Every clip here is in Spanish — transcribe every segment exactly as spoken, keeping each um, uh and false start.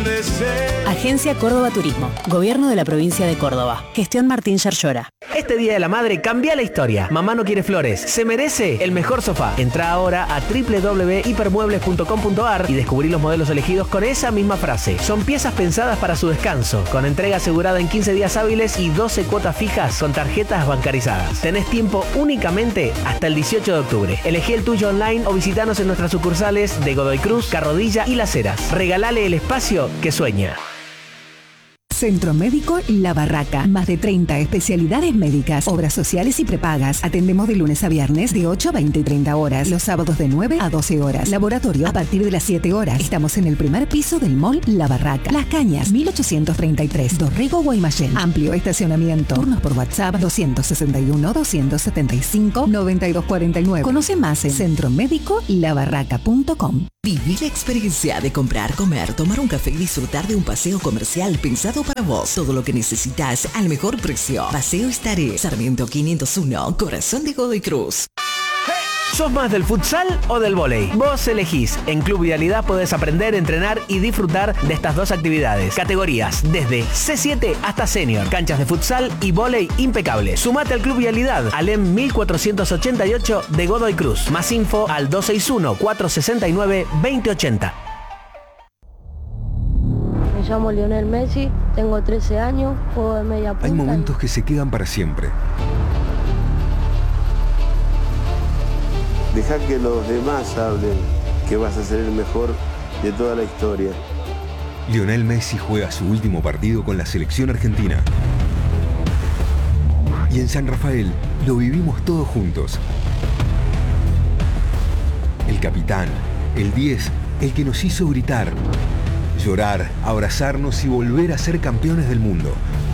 amanecer. Agencia Córdoba Turismo. Gobierno de la provincia de Córdoba. Gestión Martín Yerllora. Este Día de la Madre cambia la historia. Mamá no quiere flores. Se merece el mejor sofá. Entra ahora a doble u doble u doble u punto hipermuebles punto com punto a r y descubrí los modelos elegidos con esa misma frase. Son piezas pensadas para su descanso, con entrega asegurada en quince días hábiles y doce cuotas fijas con tarjetas bancarizadas. Tenés tiempo únicamente hasta el dieciocho de octubre. Elegí el tuyo online o visitanos en nuestras sucursales de Godoy Cruz, Carrodilla y Las Heras. Regalale el espacio que sueña. Centro Médico La Barraca. Más de treinta especialidades médicas, obras sociales y prepagas. Atendemos de lunes a viernes de ocho a veinte y treinta horas. Los sábados de nueve a doce horas. Laboratorio a partir de las siete horas. Estamos en el primer piso del mall La Barraca. Las Cañas, mil ochocientos treinta y tres. Dorrego, Guaymallén. Amplio estacionamiento. Turnos por WhatsApp doscientos sesenta y uno, doscientos setenta y cinco, noventa y dos cuarenta y nueve. Conoce más en centro médico la barraca punto com. Viví la experiencia de comprar, comer, tomar un café y disfrutar de un paseo comercial pensado para vos. Todo lo que necesitas al mejor precio. Paseo Estaré, Sarmiento quinientos uno, corazón de Godoy Cruz. ¿Sos más del futsal o del vóley? Vos elegís. En Club Vialidad podés aprender, entrenar y disfrutar de estas dos actividades. Categorías desde C siete hasta senior. Canchas de futsal y vóley impecables. Sumate al Club Vialidad, Alem mil cuatrocientos ochenta y ocho de Godoy Cruz. Más info al dos seis uno, cuatro seis nueve, dos cero ocho cero. Me llamo Lionel Messi, tengo trece años, juego de media punta. Hay momentos que se quedan para siempre. Deja que los demás hablen, que vas a ser el mejor de toda la historia. Lionel Messi juega su último partido con la selección argentina. Y en San Rafael lo vivimos todos juntos. El capitán, el diez, el que nos hizo gritar, llorar, abrazarnos y volver a ser campeones del mundo.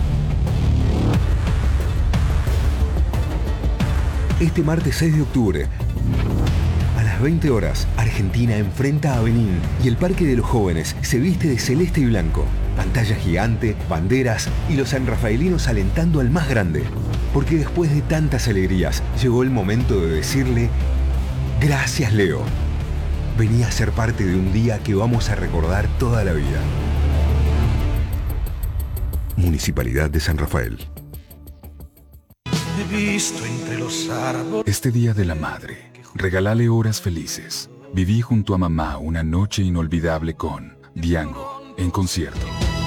Este martes seis de octubre, a las veinte horas, Argentina enfrenta a Benín y el Parque de los Jóvenes se viste de celeste y blanco. Pantalla gigante, banderas y los sanrafaelinos alentando al más grande. Porque después de tantas alegrías, llegó el momento de decirle gracias, Leo. Vení a ser parte de un día que vamos a recordar toda la vida. Municipalidad de San Rafael. He visto entre los árboles. Este Día de la Madre, regálale horas felices. Viví junto a mamá una noche inolvidable con Diango en concierto.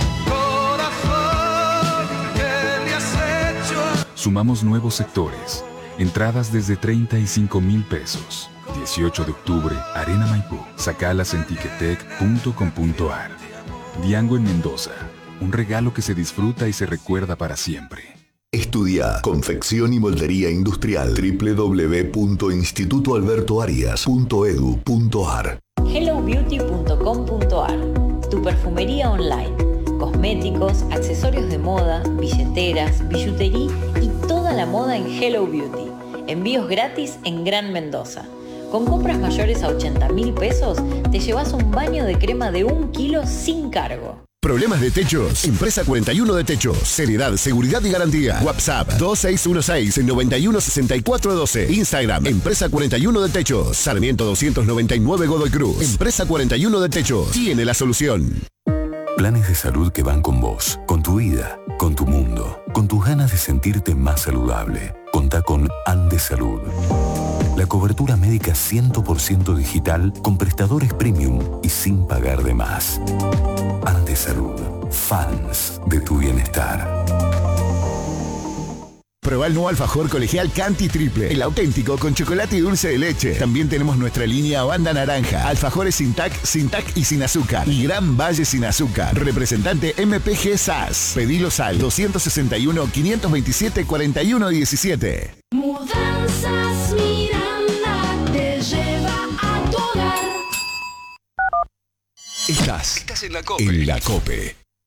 Corazón, ¿qué le has hecho? Sumamos nuevos sectores. Entradas desde treinta y cinco mil pesos. dieciocho de octubre, Arena Maipú. Sacalas en ticketek punto com punto a r. Diango en Mendoza. Un regalo que se disfruta y se recuerda para siempre. Estudia Confección y Moldería Industrial. doble u doble u doble u punto instituto alberto arias punto e d u punto a r. hello beauty punto com punto a r. Tu perfumería online. Cosméticos, accesorios de moda, billeteras, billutería y toda la moda en Hello Beauty. Envíos gratis en Gran Mendoza. Con compras mayores a ochenta mil pesos, te llevas un baño de crema de un kilo sin cargo. ¿Problemas de techos? Empresa cuarenta y uno de Techos. Seriedad, seguridad y garantía. WhatsApp dos seis uno seis, nueve uno seis cuatro uno dos. Instagram, Empresa cuarenta y uno de Techos. Sarmiento doscientos noventa y nueve Godoy Cruz. Empresa cuarenta y uno de Techos. Tiene la solución. Planes de salud que van con vos, con tu vida, con tu mundo, con tus ganas de sentirte más saludable. Contá con Andes Salud. La cobertura médica cien por ciento digital con prestadores premium y sin pagar de más. Andes Salud. Fans de tu bienestar. Probá el nuevo alfajor colegial Canti Triple, el auténtico con chocolate y dulce de leche. También tenemos nuestra línea Banda Naranja, alfajores sin tac, sin tac y sin azúcar. Y Gran Valle sin azúcar. Representante M P G S A S. Pedilo al dos sesenta y uno, quinientos veintisiete, cuarenta y uno diecisiete. Mudanzas Miranda te lleva a tu hogar. Estás, Estás en la COPE. En la COPE.